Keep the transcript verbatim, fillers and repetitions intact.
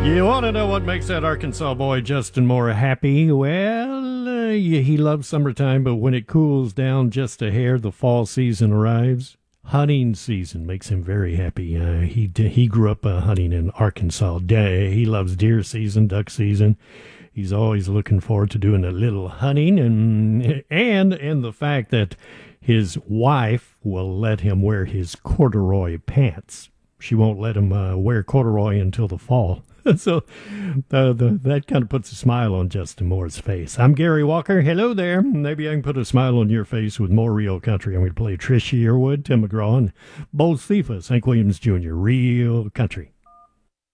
You want to know what makes that Arkansas boy Justin Moore happy? Well, uh, yeah, he loves summertime, but when it cools down just a hair, the fall season arrives. Hunting season makes him very happy. Uh, he he grew up uh, hunting in Arkansas. He loves deer season, duck season. He's always looking forward to doing a little hunting, and and and the fact that his wife will let him wear his corduroy pants. She won't let him uh, wear corduroy until the fall. So uh, the, that kind of puts a smile on Justin Moore's face. I'm Gary Walker. Hello there. Maybe I can put a smile on your face with more real country. I'm going to play Trish Yearwood, Tim McGraw, and Bo Cephas, Hank Williams Junior Real country.